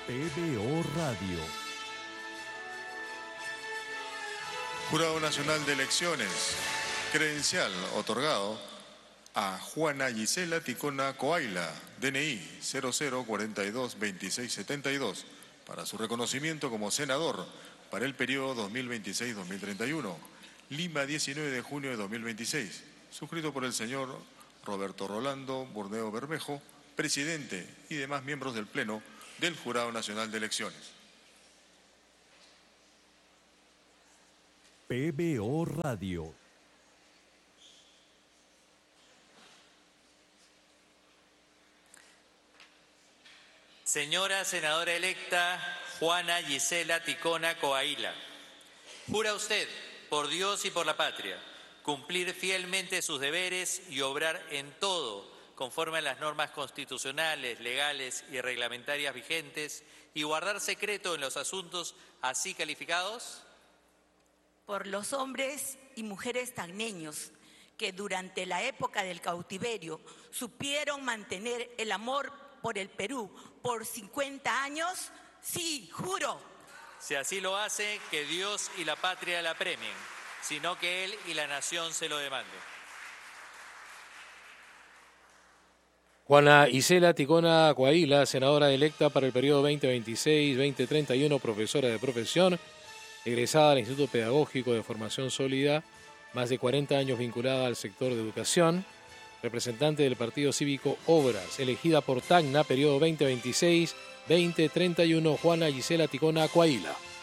PBO Radio. Jurado Nacional de Elecciones. Credencial otorgado a Juana Gisela Ticona Coaila, DNI 00422672, para su reconocimiento como senador para el periodo 2026-2031, Lima, 19 de junio de 2026, suscrito por el señor Roberto Rolando Burneo Bermejo, presidente y demás miembros del Pleno del Jurado Nacional de Elecciones. PBO Radio. Señora senadora electa Juana Gisela Ticona Coaila, ¿jura usted, por Dios y por la patria, cumplir fielmente sus deberes y obrar en todo conforme a las normas constitucionales, legales y reglamentarias vigentes y guardar secreto en los asuntos así calificados? Por los hombres y mujeres tagneños que durante la época del cautiverio supieron mantener el amor por el Perú por 50 años, sí, juro. Si así lo hace, que Dios y la patria la premien, sino que él y la nación se lo demanden. Juana Gisela Ticona Coaila, senadora electa para el periodo 2026-2031, profesora de profesión, egresada del Instituto Pedagógico de Formación Sólida, más de 40 años vinculada al sector de educación, representante del Partido Cívico Obras, elegida por Tacna, periodo 2026-2031, Juana Gisela Ticona Coaila.